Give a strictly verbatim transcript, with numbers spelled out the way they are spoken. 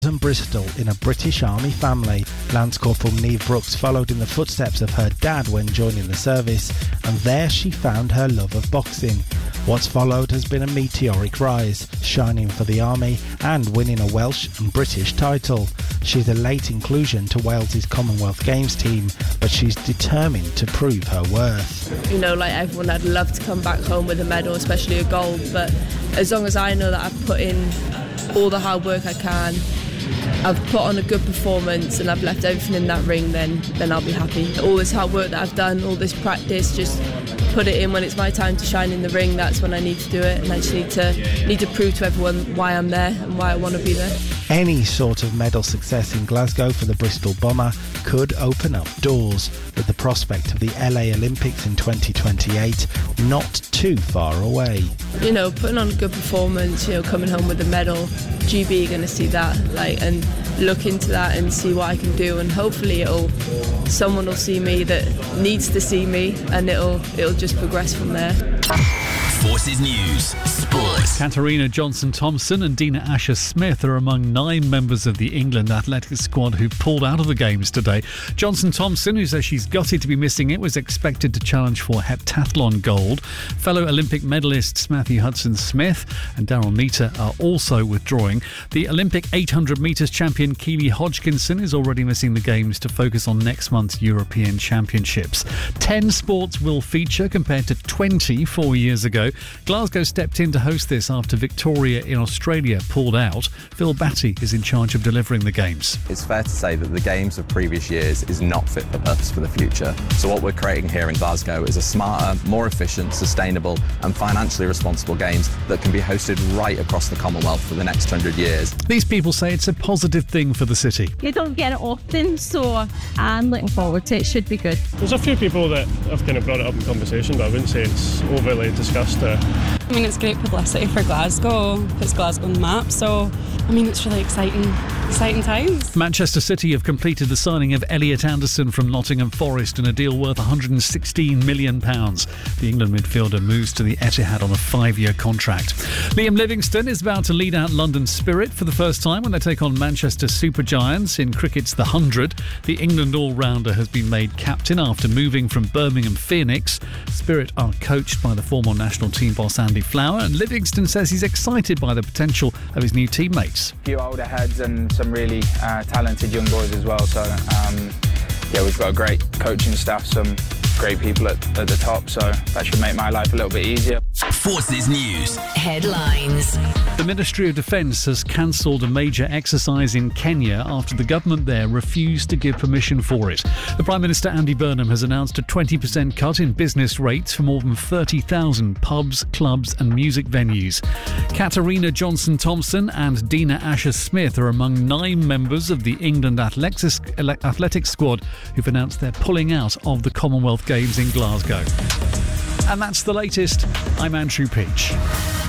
and Bristol in a British Army family. Lance Corporal Neve Brooks followed in the footsteps of her dad when joining the service, and there she found her love of boxing. What's followed has been a meteoric rise, shining for the Army and winning a Welsh and British title. She's a late inclusion to Wales's Commonwealth Games team, but she's determined to prove her worth. You know, like everyone, I'd love to come back home with a medal, especially a gold, but as long as I know that I've put in all the hard work I can, I've put on a good performance and I've left everything in that ring, then then I'll be happy. All this hard work that I've done, all this practice, just put it in when it's my time to shine in the ring. That's when I need to do it, and I just need to need to prove to everyone why I'm there and why I want to be there. Any sort of medal success in Glasgow for the Bristol Bomber could open up doors, with the prospect of the L A Olympics in twenty twenty-eight not too far away. You know, putting on a good performance, you know, coming home with a medal, G B are going to see that, like, and look into that and see what I can do, and hopefully it'll someone will see me that needs to see me, and it'll it'll just progress from there. Forces News Sports. Katarina Johnson-Thompson and Dina Asher-Smith are among nine members of the England athletics squad who pulled out of the Games today. Johnson-Thompson, who says she's gutted to be missing it, was expected to challenge for heptathlon gold. Fellow Olympic medalists Matthew Hudson-Smith and Daryl Meter are also withdrawing. The Olympic eight hundred metres champion Keely Hodgkinson is already missing the Games to focus on next month's European Championships. Ten sports will feature compared to twenty four years ago. Glasgow stepped in to host this after Victoria in Australia pulled out. Phil Batty is in charge of delivering the Games. It's fair to say that the Games of previous years is not fit for purpose for the future. So what we're creating here in Glasgow is a smarter, more efficient, sustainable and financially responsible Games that can be hosted right across the Commonwealth for the next hundred years. These people say it's a positive thing for the city. You don't get it often, so I'm looking forward to it. It should be good. There's a few people that have kind of brought it up in conversation, but I wouldn't say it's overly discussed. Uh, I mean, it's great publicity for Glasgow, puts Glasgow on the map, so I mean, it's really exciting, exciting times. Manchester City have completed the signing of Elliot Anderson from Nottingham Forest in a deal worth one hundred sixteen million pounds. The England midfielder moves to the Etihad on a five-year contract. Liam Livingstone is about to lead out London Spirit for the first time when they take on Manchester Supergiants in cricket's The Hundred. The England all-rounder has been made captain after moving from Birmingham Phoenix. Spirit are coached by the former national team boss Andy Flower, and Livingstone says he's excited by the potential of his new teammates. A few older heads and some really uh, talented young boys as well, so um, yeah, we've got a great coaching staff, some great people at, at the top, so that should make my life a little bit easier. Forces News Headlines. The Ministry of Defence has cancelled a major exercise in Kenya after the government there refused to give permission for it. The Prime Minister Andy Burnham has announced a twenty percent cut in business rates for more than thirty thousand pubs, clubs and music venues. Katarina Johnson-Thompson and Dina Asher-Smith are among nine members of the England athletics, athletics squad who've announced they're pulling out of the Commonwealth Games in Glasgow. And that's the latest. I'm Andrew Peach.